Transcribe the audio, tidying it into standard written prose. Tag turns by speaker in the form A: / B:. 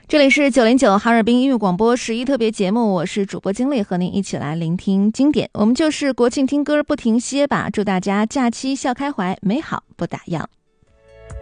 A: 这里是909哈尔滨音乐广播11特别节目，我是主播金丽，和您一起来聆听经典。我们就是国庆听歌不停歇吧，祝大家假期笑开怀，美好不打烊。